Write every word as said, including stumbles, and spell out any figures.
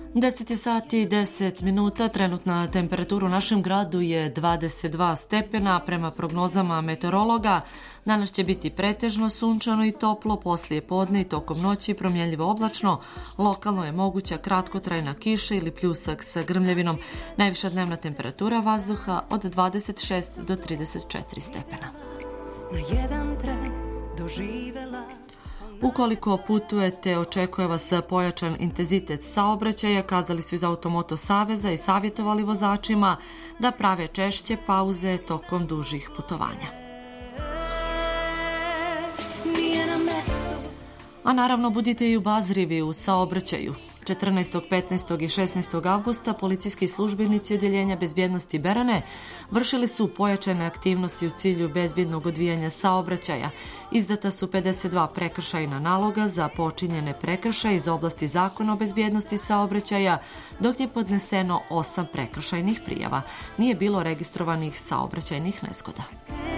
deset sati i deset minuta, trenutna temperatura u našem gradu je dvadeset dva stepena. Prema prognozama meteorologa, danas će biti pretežno sunčano i toplo, poslije podne i tokom noći promjenljivo oblačno, lokalno je moguća kratkotrajna kiša ili pljusak sa grmljavinom. Najviša dnevna temperatura vazduha od dvadeset šest do trideset četiri stepena. Na jedan tren doživela... Ukoliko putujete, očekuje vas pojačan intenzitet saobraćaja, kazali su iz Automoto saveza i savjetovali vozačima da prave češće pauze tokom dužih putovanja. A naravno budite i obazrivi u saobraćaju. četrnaestog, petnaestog i šesnaestog avgusta policijski službenici Odjeljenja bezbjednosti Berane vršili su pojačane aktivnosti u cilju bezbjednog odvijanja saobraćaja. Izdata su pedeset dva prekršajna naloga za počinjene prekršaje iz oblasti Zakona o bezbjednosti saobraćaja, dok je podneseno osam prekršajnih prijava. Nije bilo registrovanih saobraćajnih nezgoda.